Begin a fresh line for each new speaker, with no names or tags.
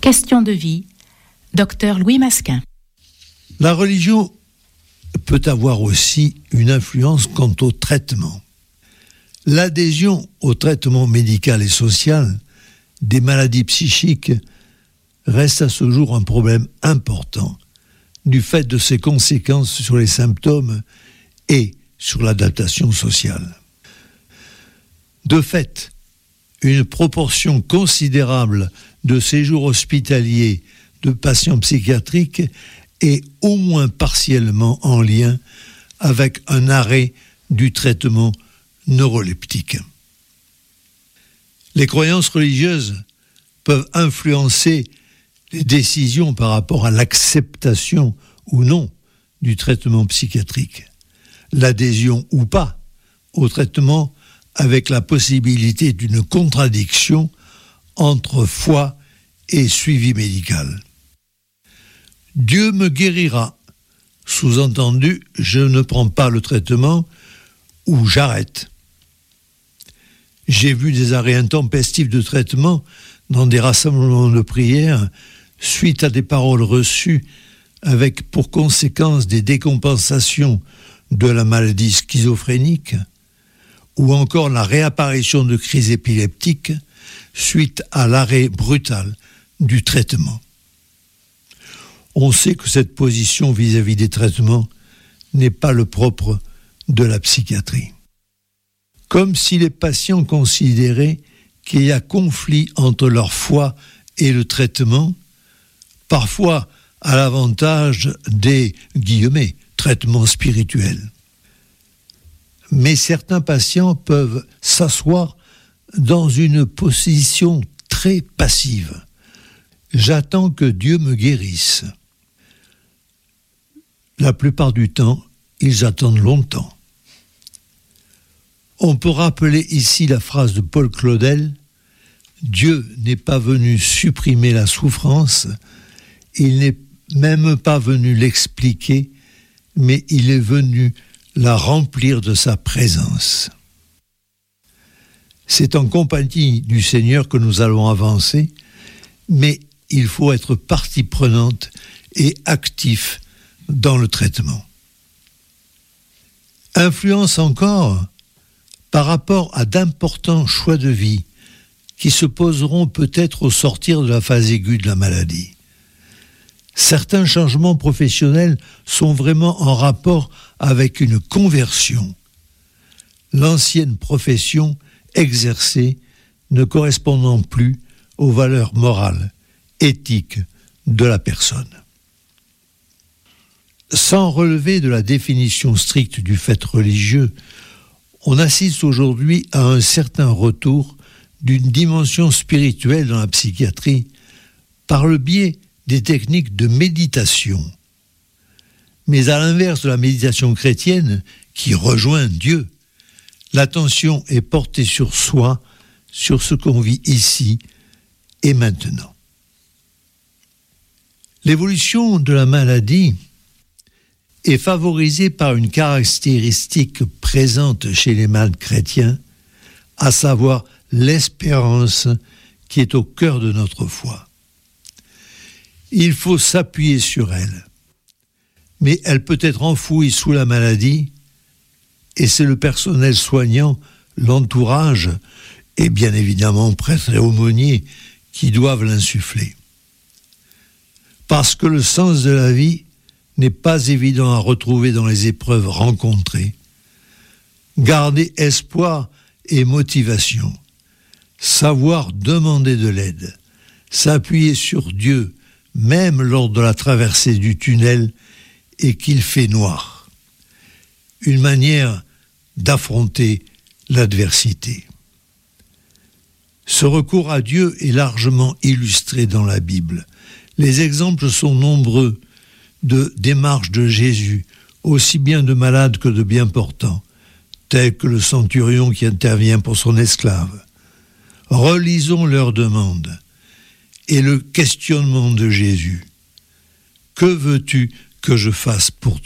Question de vie, Dr Louis Masquin.
La religion peut avoir aussi une influence quant au traitement. L'adhésion au traitement médical et social des maladies psychiques reste à ce jour un problème important du fait de ses conséquences sur les symptômes et sur l'adaptation sociale. De fait, une proportion considérable de séjours hospitaliers de patients psychiatriques est au moins partiellement en lien avec un arrêt du traitement neuroleptique. Les croyances religieuses peuvent influencer les décisions par rapport à l'acceptation ou non du traitement psychiatrique, l'adhésion ou pas au traitement avec la possibilité d'une contradiction entre foi et suivi médical. Dieu me guérira, sous-entendu, je ne prends pas le traitement ou j'arrête. J'ai vu des arrêts intempestifs de traitement dans des rassemblements de prière suite à des paroles reçues avec pour conséquence des décompensations de la maladie schizophrénique ou encore la réapparition de crises épileptiques suite à l'arrêt brutal du traitement. On sait que cette position vis-à-vis des traitements n'est pas le propre de la psychiatrie. Comme si les patients considéraient qu'il y a conflit entre leur foi et le traitement, parfois à l'avantage des « traitements spirituels ». Mais certains patients peuvent s'asseoir dans une position très passive. J'attends que Dieu me guérisse. La plupart du temps, ils attendent longtemps. On peut rappeler ici la phrase de Paul Claudel « Dieu n'est pas venu supprimer la souffrance, il n'est même pas venu l'expliquer, mais il est venu la remplir de sa présence. » C'est en compagnie du Seigneur que nous allons avancer, mais il faut être partie prenante et actif dans le traitement. Influence encore par rapport à d'importants choix de vie qui se poseront peut-être au sortir de la phase aiguë de la maladie. Certains changements professionnels sont vraiment en rapport avec une conversion. L'ancienne profession exercée ne correspondant plus aux valeurs morales, éthiques de la personne. Sans relever de la définition stricte du fait religieux, on assiste aujourd'hui à un certain retour d'une dimension spirituelle dans la psychiatrie par le biais des techniques de méditation. Mais à l'inverse de la méditation chrétienne, qui rejoint Dieu, l'attention est portée sur soi, sur ce qu'on vit ici et maintenant. L'évolution de la maladie est favorisée par une caractéristique présente chez les malades chrétiens, à savoir l'espérance qui est au cœur de notre foi. Il faut s'appuyer sur elle, mais elle peut être enfouie sous la maladie, et c'est le personnel soignant, l'entourage, et bien évidemment prêtres et aumôniers qui doivent l'insuffler. Parce que le sens de la vie n'est pas évident à retrouver dans les épreuves rencontrées. Garder espoir et motivation, savoir demander de l'aide, s'appuyer sur Dieu, même lors de la traversée du tunnel et qu'il fait noir. Une manière d'affronter l'adversité. Ce recours à Dieu est largement illustré dans la Bible. Les exemples sont nombreux de démarches de Jésus, aussi bien de malades que de bien portants, tels que le centurion qui intervient pour son esclave. Relisons leurs demandes et le questionnement de Jésus. Que veux-tu que je fasse pour